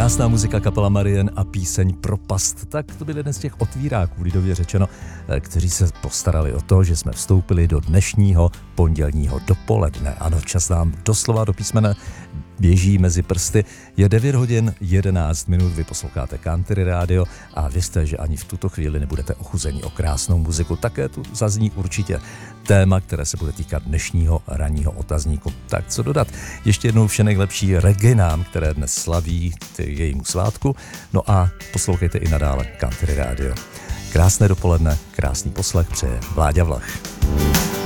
Krásná muzika, kapela Marian a píseň Propast. Tak to byl jeden z těch otvíráků, lidově řečeno, kteří se postarali o to, že jsme vstoupili do dnešního pondělního dopoledne. Ano, čas nám doslova do písmene běží mezi prsty. Je 9 hodin 11 minut, vy posloucháte Country Radio a věřte, že ani v tuto chvíli nebudete ochuzení o krásnou muziku. Také tu zazní určitě téma, které se bude týkat dnešního ranního otazníku. Tak co dodat? Ještě jednou vše nejlepší Reginám, které dnes slaví jejímu svátku. No a poslouchejte i nadále Country Radio. Krásné dopoledne, krásný poslech přeje Vláďa Vlach.